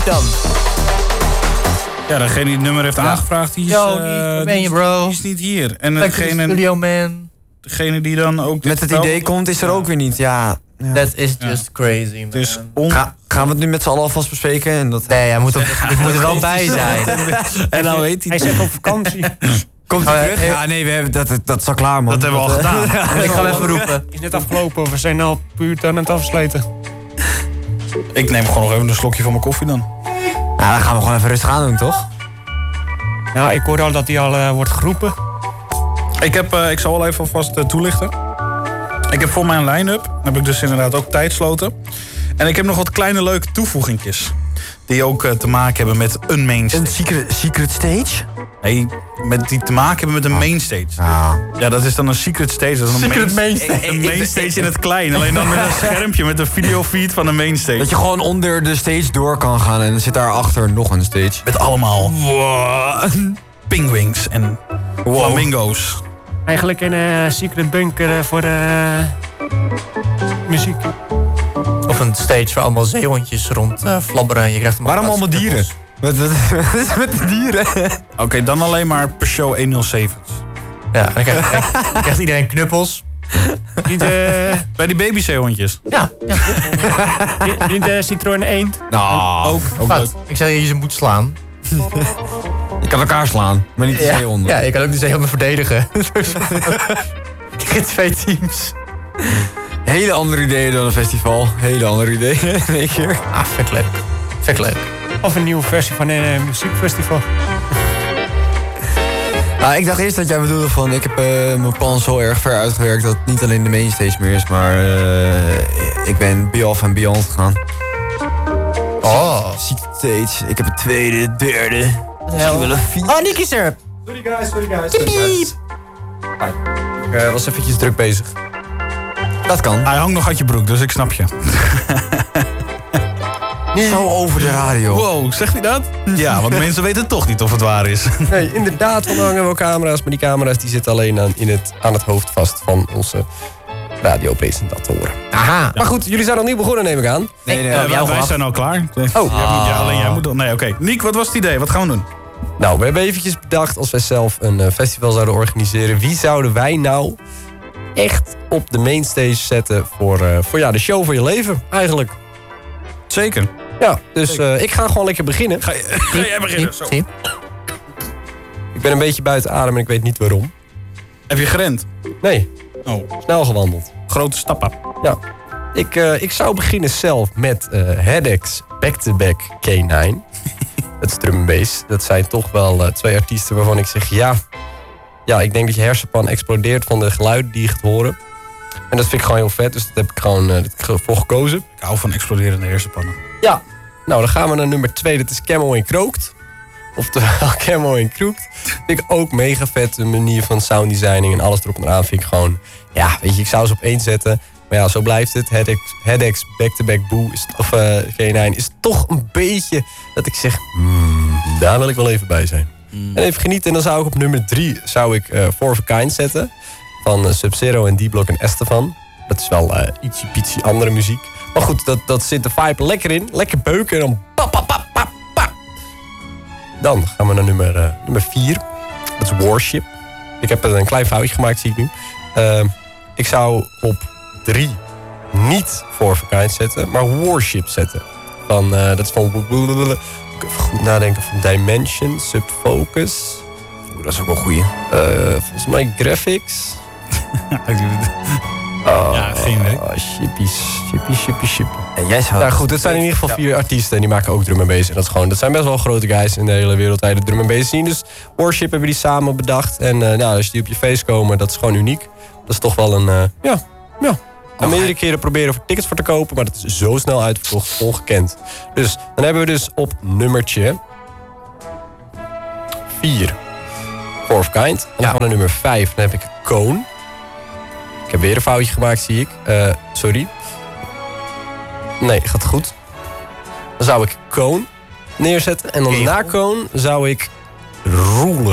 dan? Ja, degene die het nummer heeft aangevraagd, die is, waar ben je, bro? Die is niet hier. En Studio, man. Degene die dan ook... Met het idee komt, is er ook weer niet. Ja. That is just crazy, man. Dus gaan we het nu met z'n allen alvast bespreken? En dat... Nee, ik moet er wel bij zijn. En dan weet hij... Hij zit op vakantie. Komt hij terug? Ja, nee, we hebben, dat is al klaar, man. Dat hebben we al gedaan. Ik ga hem even roepen. Is net afgelopen, we zijn al puur aan het afsluiten. Ik neem gewoon nog even een slokje van mijn koffie dan. Ja, dan gaan we gewoon even rustig aan doen, toch? Ja, ik hoor al dat hij al wordt geroepen. Ik zal wel even alvast toelichten. Ik heb voor mijn line-up, heb ik dus inderdaad ook tijdsloten. En ik heb nog wat kleine leuke toevoegingjes. Die ook te maken hebben met een mainstage. Een secret stage? Nee, die te maken hebben met een mainstage. Ja, dat is dan een secret stage. Dat is een mainstage in het klein. Alleen dan met een schermpje met een videofeed van een mainstage. Dat je gewoon onder de stage door kan gaan en dan zit daarachter nog een stage. Met allemaal pingwings en flamingo's. Eigenlijk een secret bunker voor muziek. Of een stage waar allemaal zeehondjes rond flabberen. Je krijgt waarom allemaal dieren? Wat is met de dieren? Oké, dan alleen maar Peugeot 107. Ja, dan krijgt iedereen knuppels. Bij die babyzeehondjes. Ja. Niet de Citroën Eend. Nou, ook leuk. Ik zeg je moet slaan. Je kan elkaar slaan, maar niet de zeehonden. Ja, je kan ook de zeehonden verdedigen. Tegen 2 teams. Hele andere ideeën dan een festival. Hele andere ideeën, weet je. Vet leuk. Of een nieuwe versie van een muziekfestival. Ik dacht eerst dat jij bedoelde van... Ik heb mijn plan zo erg ver uitgewerkt dat het niet alleen de mainstage meer is, maar ik ben Beyond en Beyond gegaan. Secret stage. Ik heb een tweede, derde. Misschien wel een vierde. Oh, Nicky Syrup. Sorry guys. Ik was eventjes druk bezig. Dat kan. Hij hangt nog uit je broek, dus ik snap je. Zo over de radio. Wow, zegt hij dat? Ja, want mensen weten toch niet of het waar is. Nee, inderdaad, want dan hangen wel camera's. Maar die camera's die zitten alleen aan het hoofd vast van onze radiopresentatoren. Aha. Maar goed, jullie zijn nog niet begonnen, neem ik aan. Nee, wij zijn al klaar. Alleen jij moet dan. Nee, oké. Niek, wat was het idee? Wat gaan we doen? Nou, we hebben eventjes bedacht als wij zelf een festival zouden organiseren. Wie zouden wij nou echt op de mainstage zetten voor de show voor je leven, eigenlijk? Zeker. Ja, dus ik ga gewoon lekker beginnen. Ga jij beginnen? Zo. Ik ben een beetje buiten adem en ik weet niet waarom. Heb je gerend? Nee, snel gewandeld. Grote stappen. Ja. Ik zou beginnen zelf met Headaches Back-to-Back K9. Dat is drum and bass. Dat zijn toch wel 2 artiesten waarvan ik zeg ja, ik denk dat je hersenpan explodeert van de geluiden die je gaat horen. En dat vind ik gewoon heel vet, dus dat heb ik gewoon voor gekozen. Ik hou van exploderende hersenpannen. Ja, nou dan gaan we naar nummer 2, dat is Camel in Krookt. Oftewel Camel in Kroekt. Vind ik ook mega vet, de manier van sounddesigning en alles erop en eraan vind ik gewoon... Ja, weet je, ik zou ze op 1 zetten. Maar ja, zo blijft het. Headaches Back-to-Back Boo of G9 is toch een beetje dat ik zeg... daar wil ik wel even bij zijn. En even genieten. En dan zou ik op nummer 3 zou ik Four of a Kind zetten. Van Sub-Zero en D-Block en Estefan. Dat is wel ietsje andere muziek. Maar goed, dat zit de vibe lekker in. Lekker beuken en dan pap, pap, pap, pap, pap. Dan gaan we naar nummer 4. Dat is Worship. Ik heb een klein foutje gemaakt, zie ik nu. Ik zou op 3 niet Four of a Kind zetten, maar Worship zetten. Dat is van... Even goed nadenken van Dimension, Subfocus. Dat is ook wel een goeie. Volgens mij Graphics. Ja, geen idee. Shippy. En jij zou... Nou goed, het zijn in ieder geval 4 artiesten en die maken ook drum and bass. En dat zijn best wel grote guys in de hele wereldwijde drum and bass scene. Dus Worship hebben die samen bedacht. En als die op je feest komen, dat is gewoon uniek. Dat is toch wel een... En meerdere keren proberen voor tickets voor te kopen, maar dat is zo snel uitverkocht, ongekend. Dus dan hebben we dus op nummertje 4 Four of Kind. En dan gaan we naar nummer 5. Dan heb ik Koon. Ik heb weer een foutje gemaakt, zie ik. Sorry. Nee, gaat goed. Dan zou ik Koon neerzetten. En dan na Koon zou ik Ruler.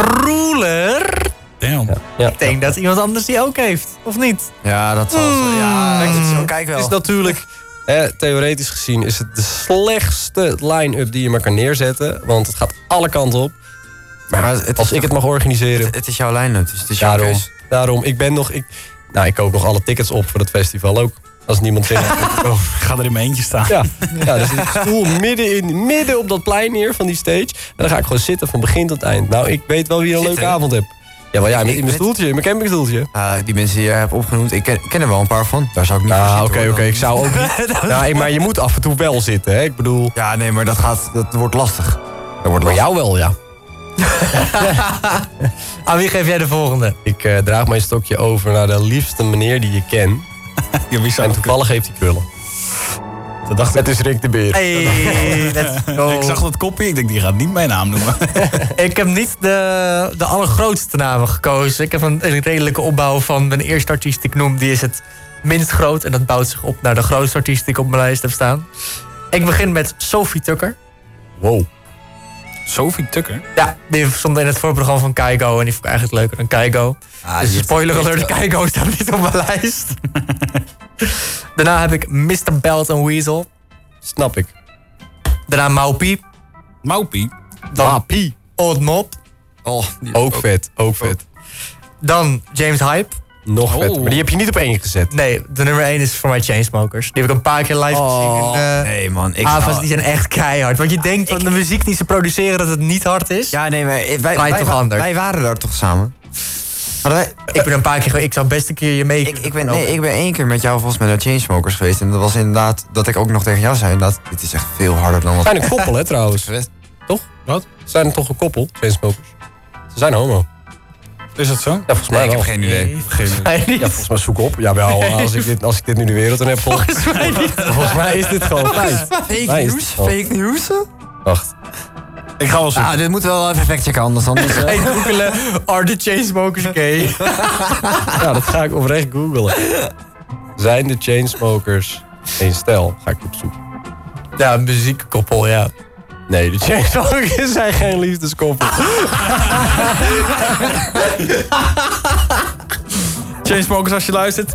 Damn. Ja. Ik denk dat iemand anders die ook heeft, of niet? Ja, dat zal... Ja, zo kijk wel. Het is natuurlijk Theoretisch gezien is het de slechtste line-up die je maar kan neerzetten. Want het gaat alle kanten op. Maar als ik het mag organiseren... Het is jouw line-up, dus het is jouw keus. Daarom, ik koop nog alle tickets op voor het festival ook. Als niemand vindt. Ik ga er in mijn eentje staan. Ja, dus ik stoel midden op dat plein neer van die stage. En dan ga ik gewoon zitten van begin tot eind. Nou, ik weet wel wie een leuke avond hebt. Ja, maar in mijn stoeltje, in mijn campingstoeltje. Die mensen die je hebt opgenoemd, ik ken er wel een paar van. Daar zou ik niet voor zitten. Oké, ik zou ook niet... maar je moet af en toe wel zitten, hè? Ik bedoel... Ja, nee, maar dat wordt lastig. Voor jou wel, ja. Aan wie geef jij de volgende? Ik draag mijn stokje over naar de liefste meneer die je kent. En toevallig heeft hij krullen. Dat dacht ik. Het is Rick de Beer. Hey, let's go. Ik zag dat kopje, ik denk die gaat niet mijn naam noemen. Ik heb niet de allergrootste namen gekozen. Ik heb een redelijke opbouw van mijn eerste artiest die ik noem. Die is het minst groot en dat bouwt zich op naar de grootste artiest die ik op mijn lijst heb staan. Ik begin met Sophie Tucker. Wow. Sophie Tucker? Ja, die stond in het voorprogramma van Keigo en die vond ik eigenlijk leuker dan Keigo. Dus spoiler alert, Keigo staat niet op mijn lijst. Daarna heb ik Mr. Belt and Weasel. Snap ik. Daarna Maupie. Maupie? Maupie. Old Mop. Ook vet. Dan James Hype. Nog vet. Maar die heb je niet op 1 gezet. Nee, de nummer 1 is voor mij Chainsmokers. Die heb ik een paar keer live gezien. Nee man. Avonds die zijn echt keihard. Want je denkt van de muziek die ze produceren dat het niet hard is. Ja, nee, maar wij waren daar toch samen? Ik ben een paar keer... Ik zou best een keer je mee... Ik ben 1 keer met jou volgens mij naar Chainsmokers geweest. En dat was inderdaad dat ik ook nog tegen jou zei. Inderdaad, dit is echt veel harder dan wat... Ze zijn een koppel, hè, trouwens. Toch? Wat? Ze zijn toch een koppel, Chainsmokers. Ze zijn homo. Is dat zo? Ja, volgens mij ik wel. heb geen idee. Ja, volgens mij zoek op. Jawel, als ik dit nu de wereld in heb volgens mij niet. Volgens mij is dit gewoon feit. Fake news? Wacht. Ik ga wel zoeken. Dit moeten we wel even factchecken, anders. Hey, googelen, are the Chainsmokers gay? Ja, dat ga ik oprecht googelen. Zijn de Chainsmokers een stel? Ga ik opzoeken. Ja, een muziekkoppel, ja. Nee, de Chainsmokers zijn geen liefdeskoppel. Chainsmokers, als je luistert.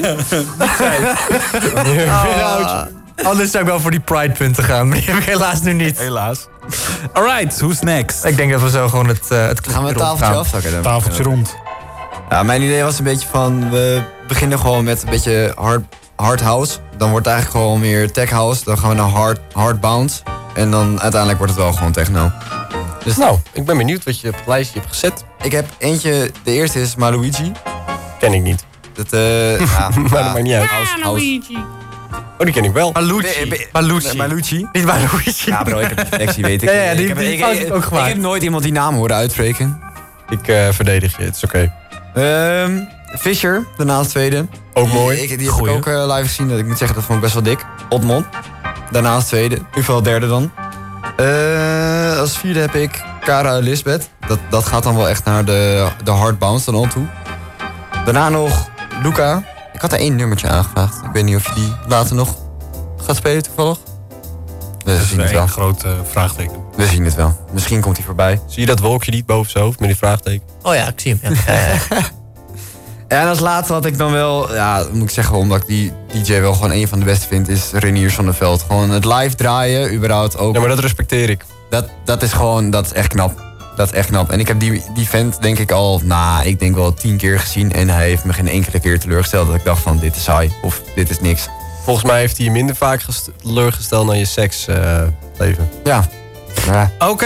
Anders zou ik wel voor die Pride-punten gaan, maar die heb ik helaas nu niet. Helaas. Alright, who's next? Ik denk dat we zo gewoon het Gaan we het tafeltje afzakken dan? Tafeltje rond. Ja, mijn idee was een beetje van... We beginnen gewoon met een beetje hard house. Dan wordt het eigenlijk gewoon meer tech house. Dan gaan we naar hard bounce. En dan uiteindelijk wordt het wel gewoon techno. Dus nou, ik ben benieuwd wat je op het lijstje hebt gezet. Ik heb eentje... De eerste is Maluigi. Ken ik niet. Dat, Maar dat maakt niet uit. House. Oh, die ken ik wel. Maluigi. Niet Maluigi. Ja bro, ik heb die selectie, weet ik. Ja, die fout heb ik ook gemaakt. Ik heb nooit iemand die naam horen uitspreken. Ik verdedig je, het is oké. Fisher, daarna als tweede. Ook mooi. Die heb ik ook live gezien. Ik moet zeggen, dat vond ik best wel dik. Otmon. Daarna als tweede. In ieder geval derde dan. Als vierde heb ik Cara Lisbeth. Dat gaat dan wel echt naar de hard bounce dan al toe. Daarna nog Luca. Ik had er 1 nummertje aangevraagd. Ik weet niet of je die later nog gaat spelen toevallig. We zien het wel. Een groot vraagteken. We zien het wel. Misschien komt hij voorbij. Zie je dat wolkje niet boven zijn hoofd met die vraagteken? Oh ja, ik zie hem. Ja. En als laatste had ik dan wel... Ja, moet ik zeggen, omdat ik die DJ wel gewoon een van de beste vind... is Renier Zonneveld. Gewoon het live draaien, überhaupt ook. Ja, maar dat respecteer ik. Dat is gewoon... Dat is echt knap. Dat is echt knap. En ik heb die vent denk ik al... ik denk wel 10 keer gezien. En hij heeft me geen enkele keer teleurgesteld. Dat ik dacht van, dit is saai. Of dit is niks. Volgens mij heeft hij je minder vaak teleurgesteld dan je seksleven. Ja. Oké.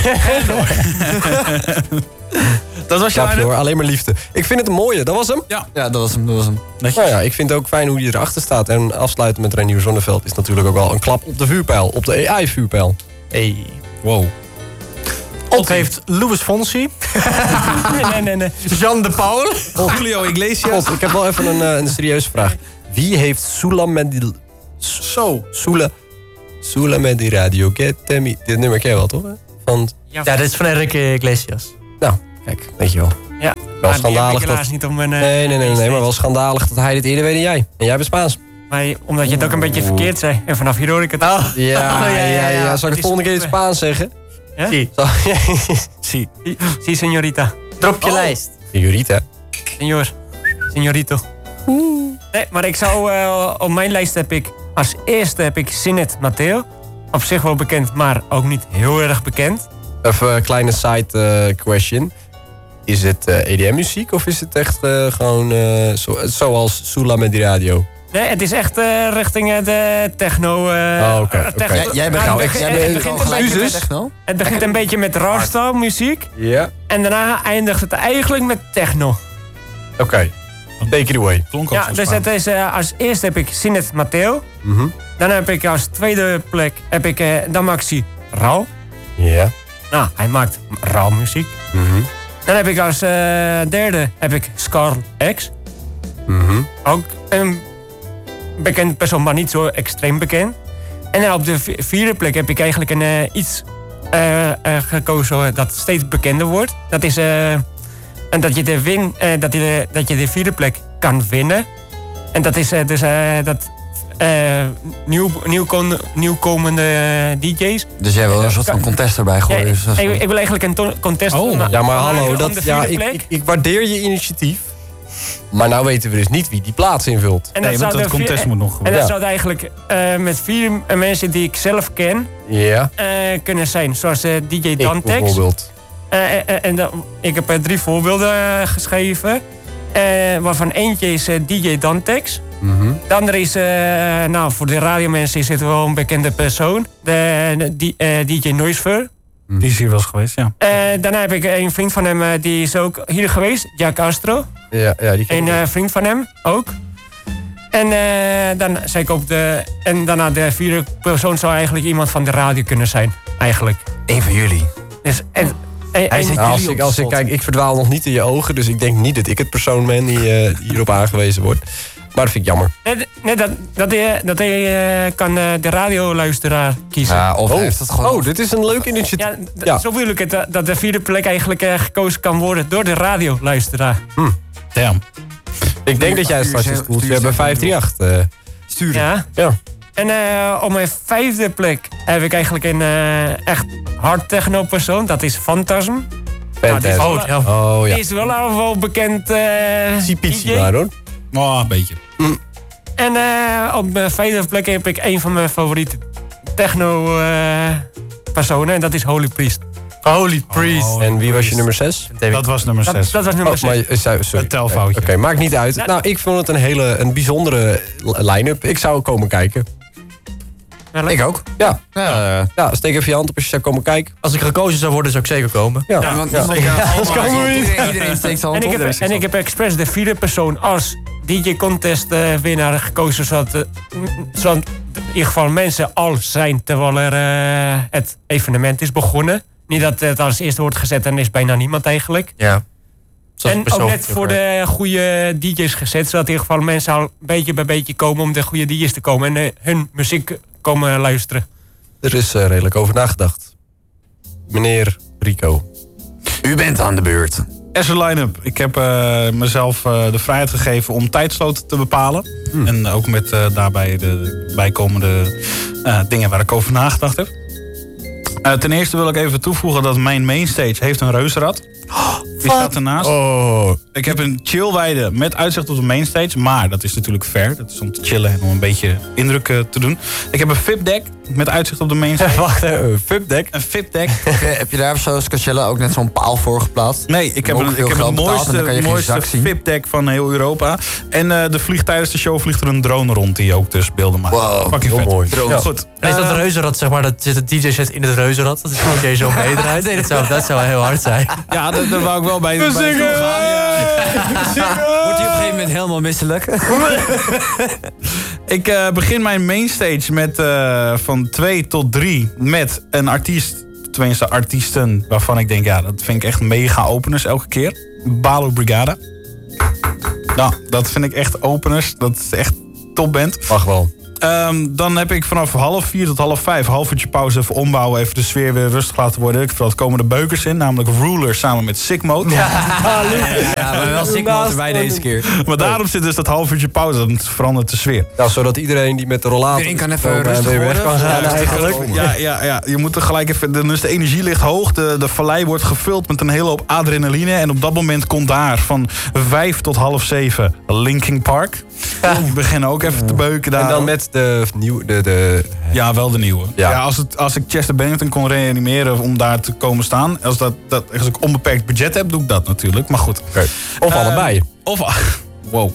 Dat was je hoor, alleen maar liefde. Ik vind het een mooie, dat was hem? Ja, dat was hem. Netjes. Nou ja, ik vind het ook fijn hoe hij erachter staat. En afsluiten met Renier Zonneveld is natuurlijk ook wel een klap op de vuurpijl. Op de AI-vuurpijl. Hey. Wow. Ook heeft Louis Fonsi. nee. Jean de Paul. Julio Iglesias. Ik heb wel even een serieuze vraag. Wie heeft Sula met die... Sula met die radio? Get me. Dit nummer ken je wel, toch? Ja, dit is van Enrique Iglesias. Nou, kijk, weet je wel. Ja, wel schandalig dat... dat... niet om een, nee, maar wel schandalig dat hij dit eerder weet dan jij. En jij bent Spaans. Maar omdat je het ook een beetje verkeerd zei. En vanaf hier hoor ik het. Ja. Zal ik de volgende keer in het Spaans zeggen? Ja? Si. Si, señorita. Drop je lijst. Señorita. Señorito. Nee, maar ik zou... op mijn lijst heb ik als eerste heb ik Sinet Matteo. Op zich wel bekend, maar ook niet heel erg bekend. Even een kleine side question. Is het EDM-muziek of is het echt gewoon zoals Sula met die radio? Nee, het is echt richting de techno. Oké. Jij Het begint een beetje met Rasta muziek. Ja. En daarna eindigt het eigenlijk met techno. Oké. Take it away. Klonk ook Ja, zo dus spannend. het is, als eerste heb ik Sinet Matteo. Mhm. Dan heb ik als tweede plek heb ik Damaxi Rauw. Ja. Nou, hij maakt rauw muziek. Mhm. Dan heb ik als derde heb ik Scarl X. Mhm. Ook een bekend persoon, maar niet zo extreem bekend. En dan op de vierde plek heb ik eigenlijk een iets gekozen dat steeds bekender wordt. Dat is en dat je dat je de vierde plek kan winnen. En dat is dus dat nieuwkomende DJ's. Dus jij wil een soort van contest erbij Ja, gooien. Dus ik wil eigenlijk een contest Oh. maken Ja, maar hallo, om de vierde plek. ik waardeer je initiatief. Maar nou weten we dus niet wie die plaats invult. En Nee, want zou dat de contest moet nog En gebeuren. dat zou het eigenlijk met 4 mensen die ik zelf ken Ja. kunnen zijn. Zoals DJ Ik Dantex. bijvoorbeeld. Ik heb 3 voorbeelden geschreven. Waarvan eentje is DJ Dantex. Mhm. De andere is, voor de radiomensen is het wel een bekende persoon. DJ Noisever. Die is hier wel eens geweest, ja. Daarna heb ik een vriend van hem, die is ook hier geweest. Jack Astro. Ja, die ken ik. Een vriend van hem ook. En dan zei ik op en daarna de vierde persoon zou eigenlijk iemand van de radio kunnen zijn. Eigenlijk. Eén van jullie. Dus, Nou, als ik kijk, ik verdwaal nog niet in je ogen. Dus ik denk niet dat ik het persoon ben die hierop aangewezen wordt. Maar dat vind ik jammer. dat kan de radioluisteraar kiezen. Ja, of heeft het gewoon... Oh, dit is een leuk initiatief. Ja. Zo wil ik het. Dat de vierde plek eigenlijk gekozen kan worden door de radioluisteraar. Damn. Ik denk dat jij straks een stoeltje hebt bij 538. Sturen. Ja. Ja. En op mijn vijfde plek heb ik eigenlijk een echt hard techno persoon. Dat is Phantasm. Fantastic. Oh ja. Die is wel bekend Sipici DJ. maar hoor. Oh, een beetje. En op mijn vijfde plek heb ik een van mijn favoriete techno personen. En dat is Holy Priest. Holy Priest. En wie was je nummer 6? Dat was nummer 6. Dat was nummer 6. Sorry. Een telfoutje. Oké, maakt niet uit. Ja. Nou, ik vond het een bijzondere line-up. Ik zou komen kijken. Ik ook. Ja. Ja. Steek even je hand op als je zou komen kijken. Als ik gekozen zou worden, zou ik zeker komen. Ja. Want iedereen steekt zijn hand op. En ik heb expres de vierde persoon als DJ-contest winnaar gekozen. Zodat in ieder geval mensen al zijn terwijl er het evenement is begonnen. Niet dat het als eerste wordt gezet en is bijna niemand eigenlijk. Ja. En ook net voor de goede DJ's gezet. Zodat in ieder geval mensen al beetje bij beetje komen om de goede DJ's te komen. En hun muziek komen luisteren. Er is redelijk over nagedacht. Meneer Rico. U bent aan de beurt. Azure line-up. Ik heb mezelf de vrijheid gegeven om tijdsloten te bepalen. En ook met daarbij de bijkomende dingen waar ik over nagedacht heb. Ten eerste wil ik even toevoegen dat mijn mainstage heeft een reuzenrad. Die staat ernaast. Oh. Ik heb een chillweide met uitzicht op de mainstage. Maar dat is natuurlijk fair. Dat is om te chillen en om een beetje indruk te doen. Ik heb een VIP-deck met uitzicht op de mainstage. Wacht, een VIP-deck. Een VIP-deck. Heb je daar zoals Coachella ook net zo'n paal voor geplaatst? Nee, ik heb Ook heel het groot betaald en dan kan je geen mooiste zak zien. VIP-deck van heel Europa. En tijdens de show vliegt er een drone rond die ook dus beelden maakt. Wow, Fucking heel vet. mooi. Ja, goed. En is dat reuzenrad, zeg maar, dat zit het DJ-set in het reuzenrad? Dat is gewoon DJ zo meedraait. Nee, dat zou heel hard zijn. Ja, daar wou ik wel bij. Wordt hij op een gegeven moment helemaal misselijk? Ik begin mijn mainstage met van 2 tot 3 met een artiest. Tenminste, artiesten waarvan ik denk, ja, dat vind ik echt mega openers elke keer. Balo Brigada. Nou, dat vind ik echt openers. Dat is echt topband. Mag wel. Dan heb ik vanaf 4:30 tot 5:30 half uurtje pauze, even ombouwen, even de sfeer weer rustig laten worden. Ik vertel, komen de beukers in, namelijk Ruler samen met Sick Mode. Ja, maar wel sick mode erbij deze keer. Maar daarom zit dus dat half uurtje pauze, dan verandert de sfeer. Nou, zodat iedereen die met de rollator... Iedereen kan even komen en rustig weer weg worden. kan gaan Ja, eigenlijk. Ja, je moet er gelijk even, dus de energie ligt hoog, de vallei wordt gevuld met een hele hoop adrenaline en op dat moment komt daar van 5 tot 6:30 Linkin Park. Ik begin ook even te beuken daar. En dan met de nieuwe... Ja, wel de nieuwe. Ja. Ja, als ik Chester Bennington kon reanimeren om daar te komen staan. Als ik onbeperkt budget heb, doe ik dat natuurlijk. Maar goed. Okay. Of allebei. Wow.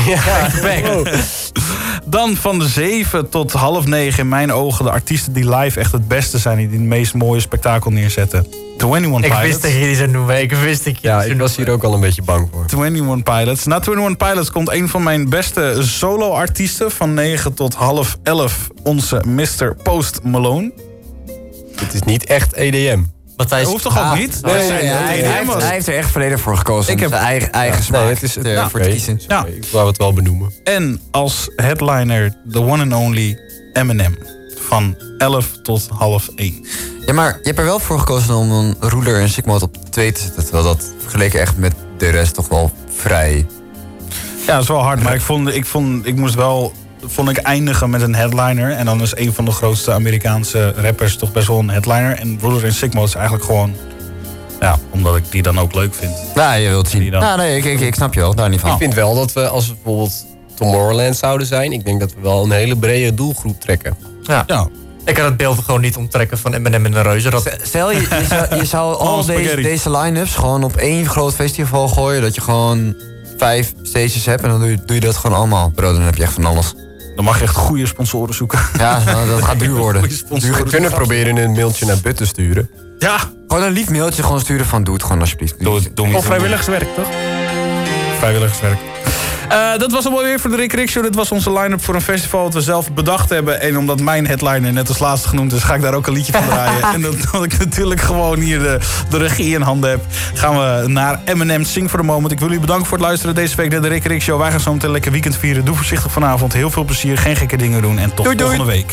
Dan van de 7 tot 8:30 in mijn ogen de artiesten die live echt het beste zijn. Die het meest mooie spektakel neerzetten. 21 Pilots. Ik wist dat je die zou noemen. Ik was hier ook al een beetje bang voor. 21 Pilots. Na 21 Pilots komt een van mijn beste solo-artiesten. Van 9 tot 10:30 onze Mr. Post Malone. Het is niet echt EDM. Dat hoeft toch ook niet? Hij heeft er echt volledig voor gekozen. Ik heb zijn eigen smaak het is voor te kiezen. Ja. Ik wou het wel benoemen. En als headliner the one and only Eminem. Van 11 tot 12:30. Ja, maar je hebt er wel voor gekozen om een Ruler en Sigmod op 2 te zetten. Terwijl dat vergeleken echt met de rest toch wel vrij... Ja, dat is wel hard. Maar ik moest wel... Vond ik eindigen met een headliner. En dan is een van de grootste Amerikaanse rappers toch best wel een headliner. En Ruler en Sigmod is eigenlijk gewoon... Ja, omdat ik die dan ook leuk vind. Ja, je wilt zien. Dan. Ja, nee, ik snap je wel, daar niet van. Ik vind wel dat we, als we bijvoorbeeld Tomorrowland zouden zijn... ik denk dat we wel een hele brede doelgroep trekken. Ja. Ik kan het beeld gewoon niet onttrekken van Eminem en de Reuzen. Stel, je zou al deze line-ups gewoon op 1 groot festival gooien... dat je gewoon 5 stages hebt en dan doe je dat gewoon allemaal. Bro, dan heb je echt van alles. Dan mag je echt goede sponsoren zoeken. Ja, dat gaat duur worden. We kunnen proberen een mailtje naar But te sturen. Ja. Gewoon een lief mailtje gewoon sturen van doe het gewoon alsjeblieft. Of vrijwilligerswerk, toch? Vrijwilligerswerk. Dat was allemaal weer voor de Rick Rick Show. Dit was onze line-up voor een festival dat we zelf bedacht hebben. En omdat mijn headliner net als laatste genoemd is, ga ik daar ook een liedje van draaien. En dat ik natuurlijk gewoon hier de regie in handen heb, gaan we naar Eminem Sing for the Moment. Ik wil u bedanken voor het luisteren deze week naar de Rick Rick Show. Wij gaan zo meteen lekker weekend vieren. Doe voorzichtig vanavond. Heel veel plezier. Geen gekke dingen doen. En tot volgende week.